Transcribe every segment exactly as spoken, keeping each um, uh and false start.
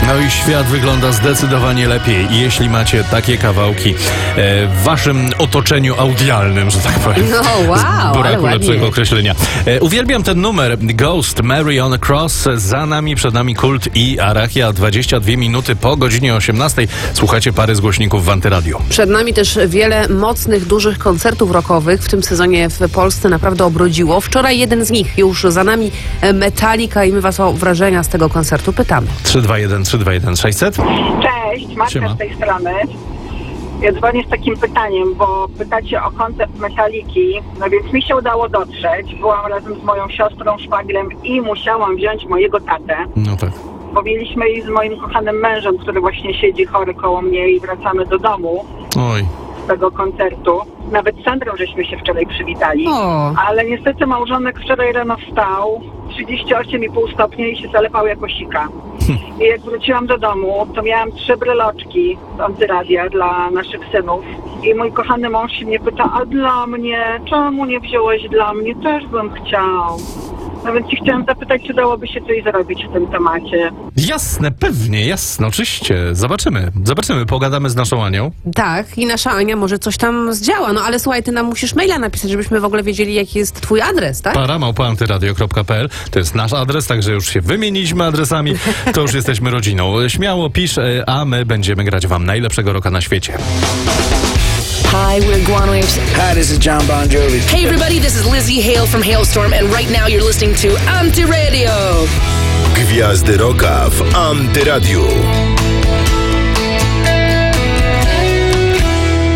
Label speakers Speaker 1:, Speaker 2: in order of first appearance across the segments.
Speaker 1: No i świat wygląda zdecydowanie lepiej, jeśli macie takie kawałki e, w waszym otoczeniu audialnym, że tak powiem.
Speaker 2: No wow,
Speaker 1: Z braku
Speaker 2: ale
Speaker 1: lepszego
Speaker 2: ładnie.
Speaker 1: określenia. E, uwielbiam ten numer. Ghost, Mary on a Cross. Za nami, przed nami Kult i Arachia. dwadzieścia dwie minuty po godzinie osiemnastej. Słuchacie pary z głośników w Antyradiu.
Speaker 2: Przed nami też wiele mocnych, dużych koncertów rockowych. W tym sezonie w Polsce naprawdę obrodziło. Wczoraj jeden z nich, już za nami Metallica, i my was o wrażenia z tego koncertu pytamy.
Speaker 1: trzy dwa jeden trzy dwa jeden sześćset.
Speaker 3: Cześć, Marta
Speaker 1: Siema.
Speaker 3: z tej strony. Ja dzwonię z takim pytaniem, bo pytacie o koncert Metalliki, no więc mi się udało dotrzeć. Byłam razem z moją siostrą, szwagrem i musiałam wziąć mojego tatę,
Speaker 1: No tak.
Speaker 3: bo mieliśmy i z moim kochanym mężem, który właśnie siedzi chory koło mnie, i wracamy do domu
Speaker 1: Oj.
Speaker 3: z tego koncertu. Nawet z Sandrą żeśmy się wczoraj przywitali.
Speaker 2: O.
Speaker 3: Ale niestety małżonek wczoraj rano wstał, trzydzieści osiem i pół stopnia, i się zalepał jako sika. I jak wróciłam do domu, to miałam trzy bryloczki z Antyradia dla naszych synów. I mój kochany mąż się mnie pyta, a dla mnie? Czemu nie wziąłeś dla mnie? Też bym chciał. No więc ci chciałam zapytać, czy dałoby się coś zrobić w tym temacie.
Speaker 1: Jasne, pewnie, jasne, oczywiście. Zobaczymy. Zobaczymy, pogadamy z naszą Anią.
Speaker 2: Tak, i nasza Ania może coś tam zdziała. No ale słuchaj, ty nam musisz maila napisać, żebyśmy w ogóle wiedzieli, jaki jest twój adres, tak?
Speaker 1: paramałpa antyradio kropka pe el. To jest nasz adres, także już się wymieniliśmy adresami. To już jesteśmy rodziną. Śmiało pisz, e, a my będziemy grać wam najlepszego rocka na świecie.
Speaker 4: Hi, we're Guano Apes.
Speaker 5: Hi, this is John Bon Jovi.
Speaker 4: Hey, everybody, this is Lizzie Hale from Hailstorm, and right now you're listening to Antyradio.
Speaker 6: Gwiazdy Rocka w Antyradiu.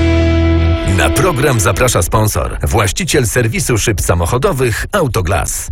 Speaker 6: Na program zaprasza sponsor, właściciel serwisu szyb samochodowych Autoglas.